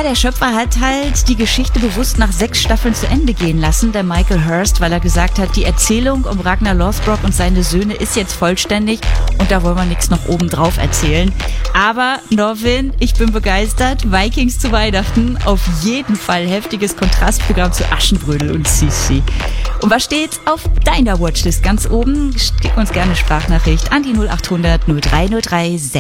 der Schöpfer hat halt die Geschichte bewusst nach 6 Staffeln zu Ende gehen lassen, der Michael Hurst, weil er gesagt hat, die Erzählung um Ragnar Lothbrok und seine Söhne ist jetzt vollständig und da wollen wir nichts noch oben drauf erzählen. Aber, Norvin, ich bin begeistert. Vikings zu Weihnachten, auf jeden Fall heftiges Kontrastprogramm zu Aschenbrödel und Sisi. Und was steht auf deiner Watchlist ganz oben? Schick uns gerne eine Sprachnachricht an die 0800 0303 6.